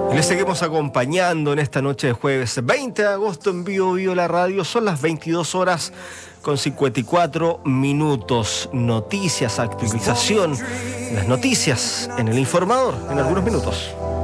Les seguimos acompañando en esta noche de jueves 20 de agosto en Bio Bio La Radio. Son las 22 horas con 54 minutos. Noticias, actualización, las noticias en el informador en algunos minutos.